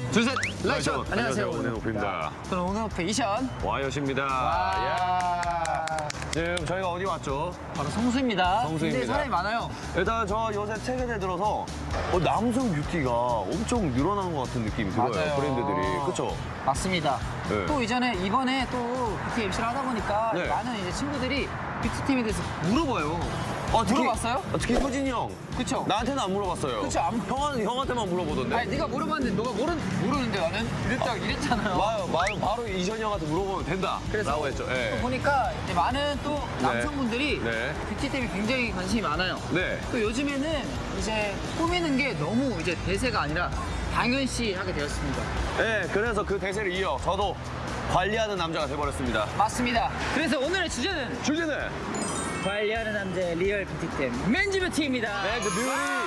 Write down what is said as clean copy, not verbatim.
둘, 셋, 라이션! 안녕하세요, 오네노프입니다. 저는 오네노프 이션. 와이엇입니다. 야. 지금 저희가 어디 왔죠? 바로 성수입니다. 성수입니다. 굉장히 사람이 많아요. 일단 저 요새 최근에 들어서 남성 뷰티가 엄청 늘어나는 것 같은 느낌이 들어요. 맞아요. 브랜드들이. 그쵸? 맞습니다. 네. 또 이번에 또 뷰티 MC를 하다 보니까 네. 많은 이제 친구들이 뷰티템에 대해서 물어봐요. 물어봤어요? 특히 효진이 형. 그쵸? 나한테는 안 물어봤어요. 그쵸, 안 형한테만 물어보던데. 아니, 네가 물어봤는데 너가 모르는데 나는 이랬잖아요. 바로 이션이 형한테 물어보면 된다. 그래서 라고 했죠. 예. 또 보니까 이제 많은 또 남성분들이 네. 뷰티템에 굉장히 관심이 많아요. 네. 또 요즘에는 이제 꾸미는 게 너무 이제 대세가 아니라 당연시하게 되었습니다. 네, 그래서 그 대세를 이어 저도 관리하는 남자가 돼버렸습니다. 맞습니다. 그래서 오늘의 주제는 주제는 관리하는 남자의 리얼 뷰티템 맨즈 뷰티입니다. 매드 뷰티.